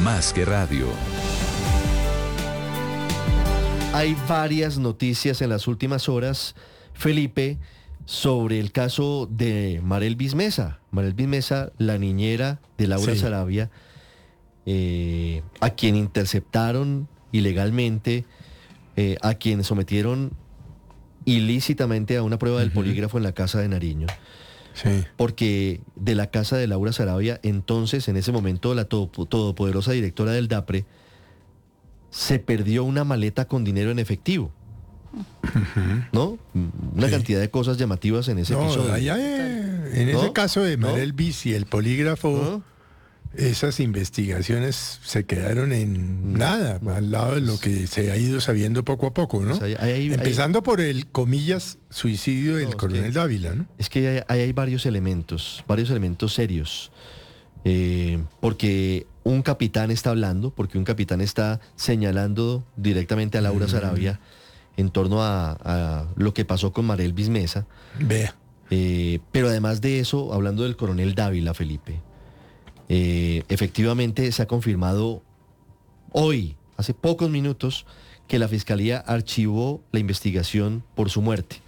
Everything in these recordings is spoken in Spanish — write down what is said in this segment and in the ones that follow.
Más que radio. Hay varias noticias en las últimas horas, Felipe, sobre el caso de Marelvis Mesa. Marelvis Mesa, la niñera de Laura Sarabia, a quien interceptaron ilegalmente, a quien sometieron ilícitamente a una prueba del polígrafo en la casa de Nariño. Sí. Porque de la casa de Laura Sarabia, entonces, en ese momento, la todopoderosa directora del DAPRE, se perdió una maleta con dinero en efectivo. ¿No? Una cantidad de cosas llamativas en ese episodio. En ese caso de Marelvis y el polígrafo, esas investigaciones se quedaron en nada, al lado de lo que se ha ido sabiendo poco a poco, ¿no? Pues empezando por el, comillas, suicidio del coronel Dávila, ¿no? Es que hay varios elementos serios. Porque un capitán está hablando, porque un capitán está señalando directamente a Laura Sarabia en torno a lo que pasó con Marelvis Mesa. Vea. Pero además de eso, hablando del coronel Dávila, Felipe, efectivamente se ha confirmado hoy, hace pocos minutos, que la Fiscalía archivó la investigación por su muerte,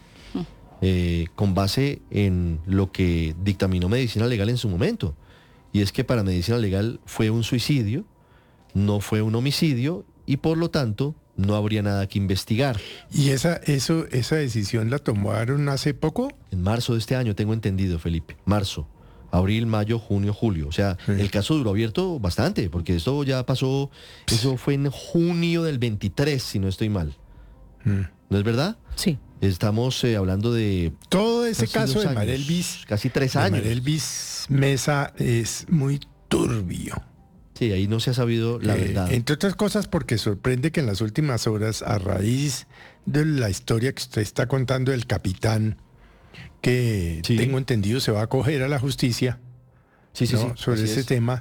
con base en lo que dictaminó Medicina Legal en su momento. Y es que para Medicina Legal fue un suicidio, no fue un homicidio, y por lo tanto no habría nada que investigar. ¿Y esa decisión la tomaron hace poco? En marzo de este año, tengo entendido, Felipe. Marzo, abril, mayo, junio, julio. O sea, el caso duró abierto bastante, porque esto ya pasó, eso fue en junio del 23, si no estoy mal. ¿No es verdad? Sí. Estamos hablando de... Todo ese caso de Marelvis, casi 3 años. Marelvis Mesa es muy turbio. Sí, ahí no se ha sabido la verdad. Entre otras cosas porque sorprende que en las últimas horas, a raíz de la historia que usted está contando del capitán, que tengo entendido se va a acoger a la justicia, sobre ese tema,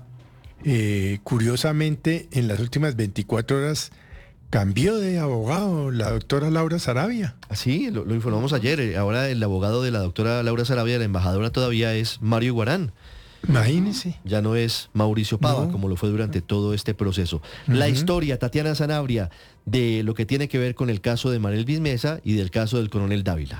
curiosamente en las últimas 24 horas cambió de abogado la doctora Laura Sarabia. Sí, lo informamos ayer. Ahora el abogado de la doctora Laura Sarabia, la embajadora todavía, es Mario Iguarán. Imagínese. Ya no es Mauricio Pava, como lo fue durante todo este proceso. La historia, Tatiana Sanabria, de lo que tiene que ver con el caso de Marelvis Mesa y del caso del coronel Dávila.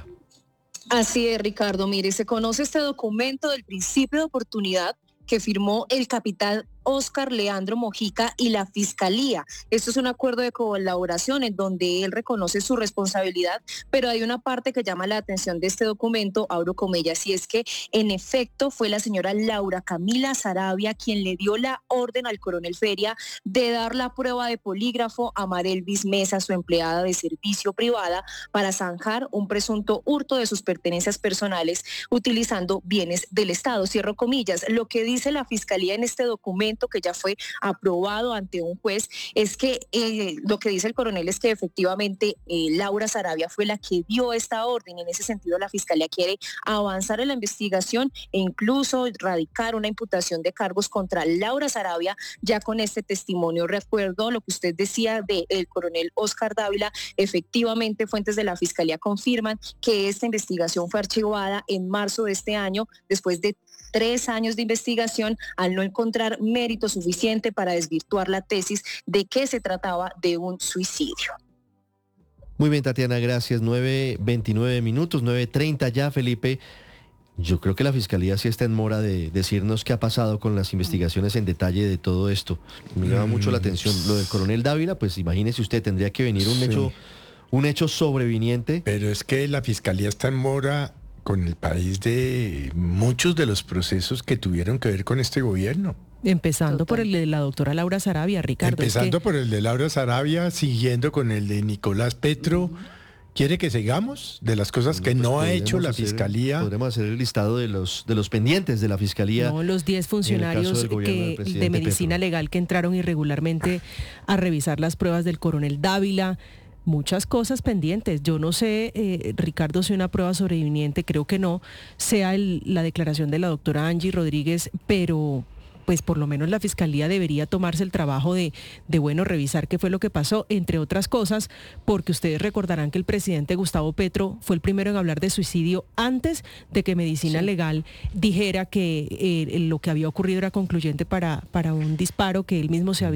Así es, Ricardo. Mire, se conoce este documento del principio de oportunidad que firmó el capitán Óscar Leandro Mojica y la Fiscalía. Esto es un acuerdo de colaboración en donde él reconoce su responsabilidad, pero hay una parte que llama la atención de este documento, abro comillas, y es que en efecto fue la señora Laura Camila Sarabia quien le dio la orden al coronel Feria de dar la prueba de polígrafo a Marelvis Mesa, su empleada de servicio privada, para zanjar un presunto hurto de sus pertenencias personales utilizando bienes del Estado. Cierro comillas. Lo que dice la Fiscalía en este documento, que ya fue aprobado ante un juez, es que lo que dice el coronel es que efectivamente Laura Sarabia fue la que dio esta orden. En ese sentido, la Fiscalía quiere avanzar en la investigación e incluso radicar una imputación de cargos contra Laura Sarabia ya con este testimonio. Recuerdo lo que usted decía del coronel Óscar Dávila. Efectivamente, fuentes de la Fiscalía confirman que esta investigación fue archivada en marzo de este año, después de 3 años de investigación, al no encontrar mérito suficiente para desvirtuar la tesis de que se trataba de un suicidio. Muy bien, Tatiana, gracias. 9:29 minutos, 9:30 ya, Felipe. Yo creo que la Fiscalía sí está en mora de decirnos qué ha pasado con las investigaciones en detalle de todo esto. Me llama mucho la atención lo del coronel Dávila, pues imagínese usted, tendría que venir un hecho sobreviniente. Pero es que la Fiscalía está en mora con el país de muchos de los procesos que tuvieron que ver con este gobierno. Empezando por el de la doctora Laura Sarabia, Ricardo. Empezando por el de Laura Sarabia, siguiendo con el de Nicolás Petro. ¿Quiere que sigamos de las cosas que no ha hecho la Fiscalía? Podremos hacer el listado de los pendientes de la Fiscalía. No, los 10 funcionarios de Medicina Legal que entraron irregularmente a revisar las pruebas del coronel Dávila. Muchas cosas pendientes. Yo no sé, Ricardo, si una prueba sobreviviente, creo que no, sea la declaración de la doctora Angie Rodríguez, pero pues por lo menos la Fiscalía debería tomarse el trabajo de revisar qué fue lo que pasó, entre otras cosas, porque ustedes recordarán que el presidente Gustavo Petro fue el primero en hablar de suicidio antes de que Medicina Legal dijera que lo que había ocurrido era concluyente para un disparo que él mismo se había